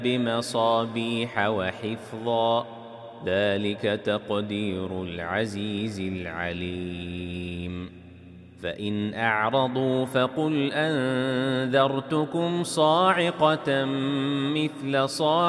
بمصابيح وحفظا ذلك تقدير العزيز العليم فإن أعرضوا فقل أنذرتكم صاعقة مثل صاعقة